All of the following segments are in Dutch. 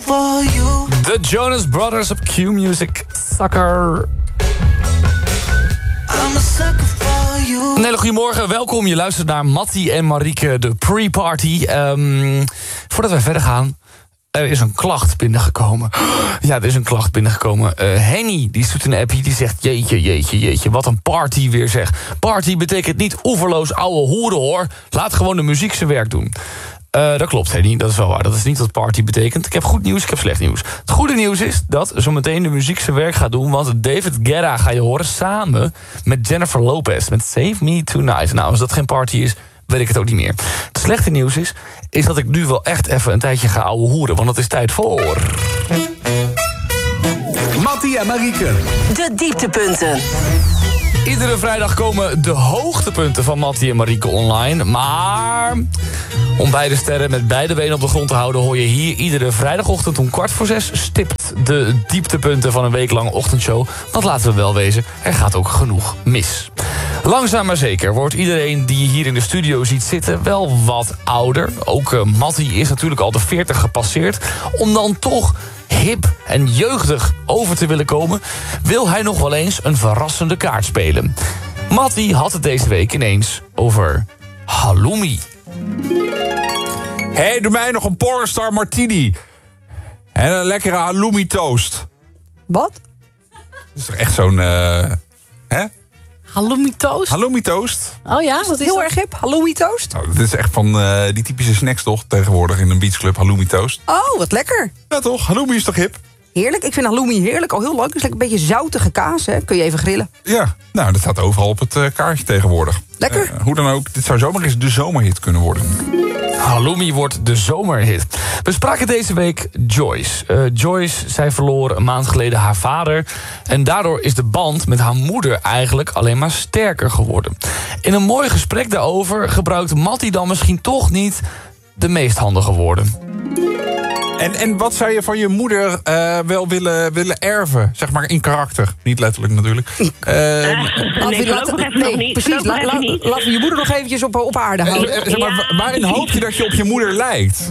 for you. The Jonas Brothers op Q-Music. Sucker. I'm a sucker for you. Een hele goede morgen, welkom. Je luistert naar Mattie en Marieke, de pre-party. Voordat wij verder gaan, er is een klacht binnengekomen. Ja, er is een klacht binnengekomen. Henny, die stuurt een appie, die zegt... Jeetje, wat een party weer zeg. Party betekent niet oeverloos ouwe hoeren, hoor. Laat gewoon de muziek zijn werk doen. Dat klopt, Henny, dat is wel waar. Dat is niet wat party betekent. Ik heb goed nieuws, ik heb slecht nieuws. Het goede nieuws is dat zometeen de muziek zijn werk gaat doen... want David Guetta ga je horen samen met Jennifer Lopez... met Save Me Tonight. Nou, als dat geen party is, weet ik het ook niet meer. Het slechte nieuws is dat ik nu wel echt even een tijdje ga ouwe hoeren... want het is tijd voor... Mattie en Marieke. De dieptepunten. Iedere vrijdag komen de hoogtepunten van Mattie en Marieke online. Maar om beide sterren met beide benen op de grond te houden... hoor je hier iedere vrijdagochtend om 5:45... stipt de dieptepunten van een weeklange ochtendshow. Want laten we wel wezen, er gaat ook genoeg mis. Langzaam maar zeker wordt iedereen die je hier in de studio ziet zitten... wel wat ouder. Ook Mattie is natuurlijk al de 40 gepasseerd. Om dan toch... hip en jeugdig over te willen komen... wil hij nog wel eens een verrassende kaart spelen. Mattie had het deze week ineens over halloumi. Hé, doe mij nog een Pornstar Martini. En een lekkere halloumi toast. Wat? Dat is toch echt zo'n... hè? Halloumi toast? Halloumi toast. Oh ja, dat is heel erg hip. Halloumi toast? Nou, dit is echt van die typische snacks toch tegenwoordig in een beachclub. Halloumi toast. Oh, wat lekker. Ja toch, halloumi is toch hip? Heerlijk. Ik vind halloumi heerlijk. Al heel lang. Het is lekker een beetje zoutige kaas, hè. Kun je even grillen. Ja, nou dat staat overal op het kaartje tegenwoordig. Lekker. Hoe dan ook, dit zou zomaar eens de zomerhit kunnen worden. Halloumi wordt de zomerhit. We spraken deze week Joyce. Joyce, zij verloor een maand geleden haar vader... en daardoor is de band met haar moeder eigenlijk alleen maar sterker geworden. In een mooi gesprek daarover gebruikt Mattie dan misschien toch niet... de meest handige woorden. En wat zou je van je moeder wel willen erven? Zeg maar in karakter. Niet letterlijk natuurlijk. Nee, voorlopig even nog niet. Precies, laten we je moeder nog eventjes op aarde houden. Zeg maar, waarin hoop je dat je op je moeder lijkt?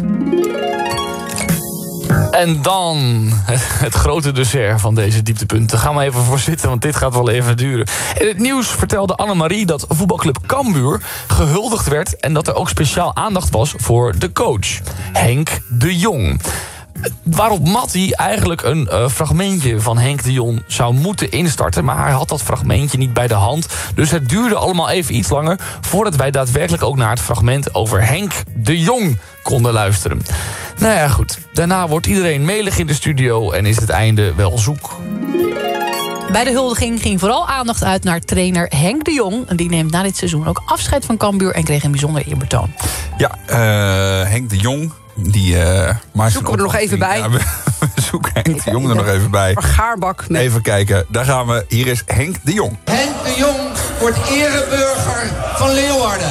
En dan het grote dessert van deze dieptepunten. Gaan we even voor zitten, want dit gaat wel even duren. In het nieuws vertelde Annemarie dat voetbalclub Cambuur gehuldigd werd... en dat er ook speciaal aandacht was voor de coach, Henk de Jong. Waarop Mattie eigenlijk een fragmentje van Henk de Jong zou moeten instarten... maar hij had dat fragmentje niet bij de hand. Dus het duurde allemaal even iets langer... voordat wij daadwerkelijk ook naar het fragment over Henk de Jong konden luisteren. Nou ja, goed. Daarna wordt iedereen melig in de studio en is het einde wel zoek. Bij de huldiging ging vooral aandacht uit naar trainer Henk de Jong. En die neemt na dit seizoen ook afscheid van Cambuur... en kreeg een bijzonder eerbetoon. Ja, Henk de Jong... Die maakt zoeken we er nog even bij. Ja, we zoeken Henk de Jong er nog even bij. Gaarbak. Met... Even kijken, daar gaan we. Hier is Henk de Jong. Henk de Jong wordt ereburger van Leeuwarden.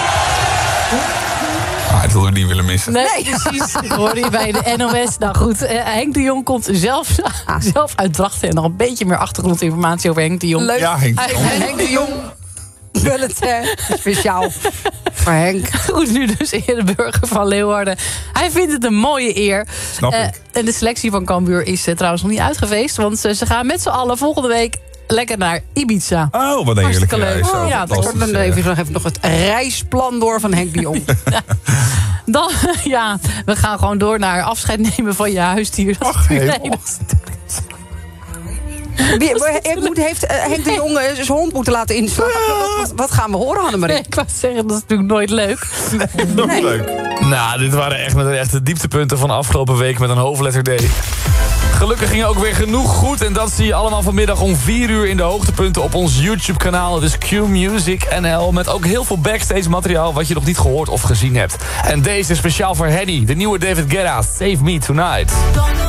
Dat wilden we niet willen missen. Nee, precies. Dat hoorde je bij de NOS. Nou goed, Henk de Jong komt zelf uit Drachten. En nog een beetje meer achtergrondinformatie over Henk de Jong. Leuk. Ja, Henk de Jong. Henk de Jong. Wel het speciaal voor Henk. Goed, nu dus ereburger van Leeuwarden. Hij vindt het een mooie eer. Snap ik. En de selectie van Cambuur is trouwens nog niet uitgefeest. Want ze gaan met z'n allen volgende week lekker naar Ibiza. Oh, wat een heerlijke reis. Oh, ja, Dan even nog het reisplan door van Henk de Jong. Dan, ja, we gaan gewoon door naar afscheid nemen van je huisdier. Ach, Heeft Henk de Jong zijn hond moeten laten inslaan? Wat gaan we horen, Annemarie? Nee, ik wou zeggen, dat is natuurlijk nooit leuk. Nee. Leuk. Nou, dit waren echt met de dieptepunten van de afgelopen week met een hoofdletter D. Gelukkig ging ook weer genoeg goed. En dat zie je allemaal vanmiddag om 4 uur in de hoogtepunten op ons YouTube-kanaal. Het is Q-Music NL. Met ook heel veel backstage materiaal wat je nog niet gehoord of gezien hebt. En deze is speciaal voor Henny, de nieuwe David Guetta, Save Me Tonight.